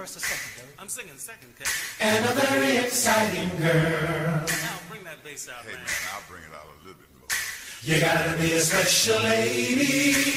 first or second, Derek? I'm singing second, Kevin. And a very exciting girl. Now bring that bass out, Hey, man. man, I'll bring it out a little bit more. You gotta be a special lady.